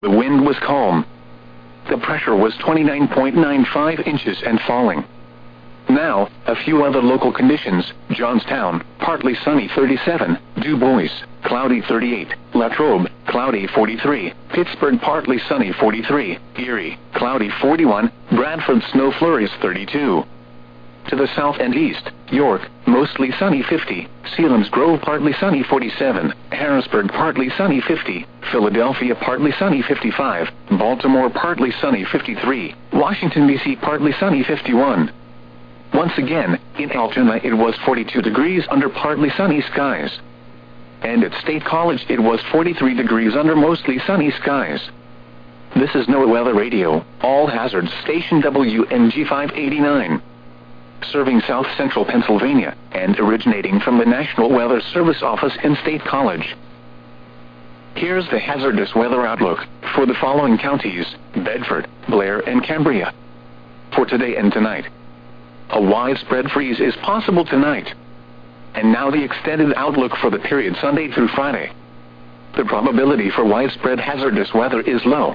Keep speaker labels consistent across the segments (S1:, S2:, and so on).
S1: The wind was calm. The pressure was 29.95 inches and falling. Now, a few other local conditions: Johnstown, partly sunny 37, Du Bois, cloudy 38, Latrobe, cloudy 43, Pittsburgh, partly sunny 43, Erie, cloudy 41, Bradford, snow flurries 32. To the south and east, York, mostly sunny 50, Selinsgrove, partly sunny 47, Harrisburg, partly sunny 50, Philadelphia, partly sunny 55, Baltimore, partly sunny 53, Washington, D.C., partly sunny 51. Once again, in Altoona it was 42 degrees under partly sunny skies. And at State College it was 43 degrees under mostly sunny skies. This is NOAA Weather Radio, all hazards station WNG 589. Serving South Central Pennsylvania, and originating from the National Weather Service office in State College. Here's the hazardous weather outlook for the following counties: Bedford, Blair, and Cambria. For today and tonight, a widespread freeze is possible tonight. And now the extended outlook for the period Sunday through Friday. The probability for widespread hazardous weather is low.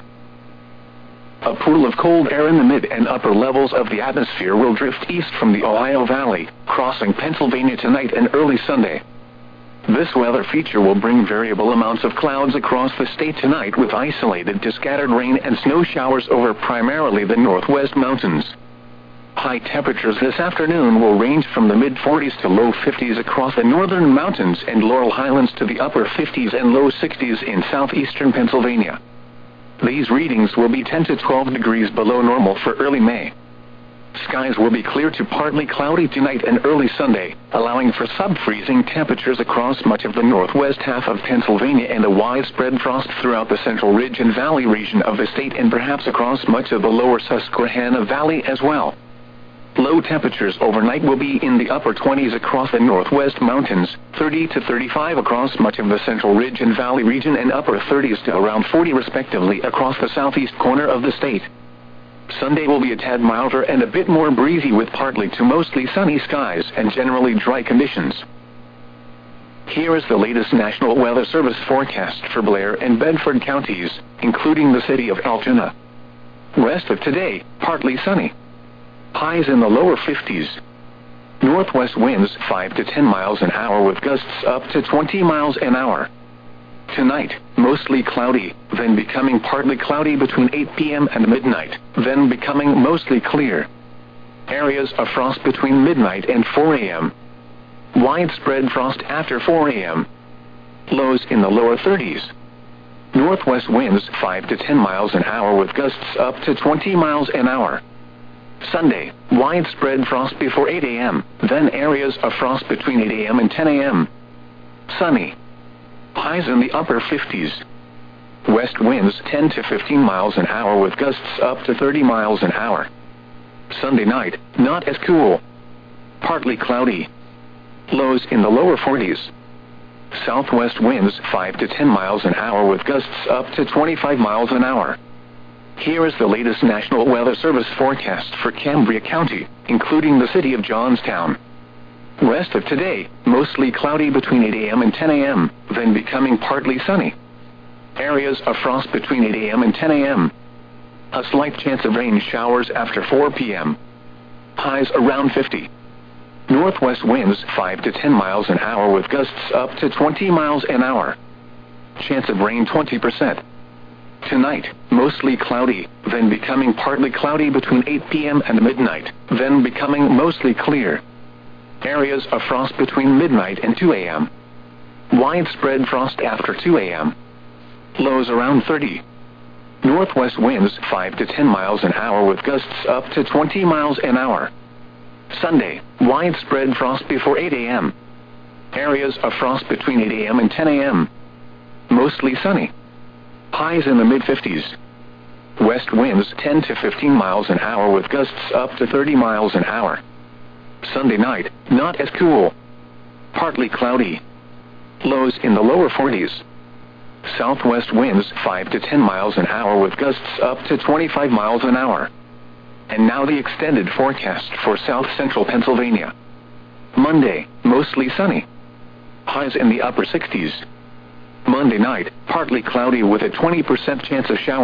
S1: A pool of cold air in the mid and upper levels of the atmosphere will drift east from the Ohio Valley, crossing Pennsylvania tonight and early Sunday. This weather feature will bring variable amounts of clouds across the state tonight, with isolated to scattered rain and snow showers over primarily the northwest mountains. High temperatures this afternoon will range from the mid-40s to low 50s across the northern mountains and Laurel Highlands to the upper 50s and low 60s in southeastern Pennsylvania. These readings will be 10 to 12 degrees below normal for early May. Skies will be clear to partly cloudy tonight and early Sunday, allowing for sub-freezing temperatures across much of the northwest half of Pennsylvania and a widespread frost throughout the Central Ridge and Valley region of the state, and perhaps across much of the lower Susquehanna Valley as well. Low temperatures overnight will be in the upper 20s across the northwest mountains, 30 to 35 across much of the Central Ridge and Valley region, and upper 30s to around 40 respectively across the southeast corner of the state. Sunday will be a tad milder and a bit more breezy, with partly to mostly sunny skies and generally dry conditions. Here is the latest National Weather Service forecast for Blair and Bedford counties, including the city of Altoona. Rest of today, partly sunny. Highs in the lower 50s. Northwest winds 5 to 10 miles an hour with gusts up to 20 miles an hour. Tonight, mostly cloudy, then becoming partly cloudy between 8 p.m. and midnight, then becoming mostly clear. Areas of frost between midnight and 4 a.m. Widespread frost after 4 a.m. Lows in the lower 30s. Northwest winds 5 to 10 miles an hour with gusts up to 20 miles an hour. Sunday, widespread frost before 8 a.m., then areas of frost between 8 a.m. and 10 a.m. Sunny. Highs in the upper 50s. West winds 10 to 15 miles an hour with gusts up to 30 miles an hour. Sunday night, not as cool. Partly cloudy. Lows in the lower 40s. Southwest winds 5 to 10 miles an hour with gusts up to 25 miles an hour. Here is the latest National Weather Service forecast for Cambria County, including the city of Johnstown. Rest of today, mostly cloudy between 8 a.m. and 10 a.m., then becoming partly sunny. Areas of frost between 8 a.m. and 10 a.m. A slight chance of rain showers after 4 p.m. Highs around 50. Northwest winds 5 to 10 miles an hour with gusts up to 20 miles an hour. Chance of rain 20%. Tonight, mostly cloudy, then becoming partly cloudy between 8 p.m. and midnight, then becoming mostly clear. Areas of frost between midnight and 2 a.m. Widespread frost after 2 a.m. Lows around 30. Northwest winds 5 to 10 miles an hour with gusts up to 20 miles an hour. Sunday, widespread frost before 8 a.m. Areas of frost between 8 a.m. and 10 a.m. Mostly sunny. Highs in the mid-50s. West winds 10 to 15 miles an hour with gusts up to 30 miles an hour. Sunday night, not as cool. Partly cloudy. Lows in the lower 40s. Southwest winds 5 to 10 miles an hour with gusts up to 25 miles an hour. And now the extended forecast for South Central Pennsylvania. Monday, mostly sunny. Highs in the upper 60s. Monday night, partly cloudy with a 20% chance of showers.